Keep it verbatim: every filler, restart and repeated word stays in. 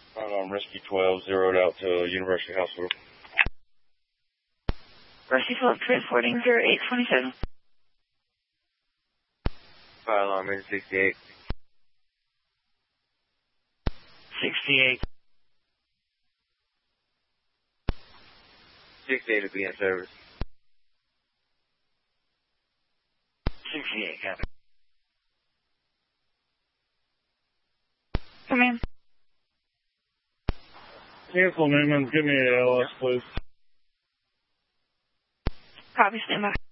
Um, Rescue twelve, zeroed out to University Hospital. Rescue twelve, transporting zero eight twenty-seven. Fire alarm in sixty-eight. sixty-eight. sixty-eight to be in service. sixty-eight, copy. Come in. Cancel, Newman. Give me a L S, please. Copy, stand by.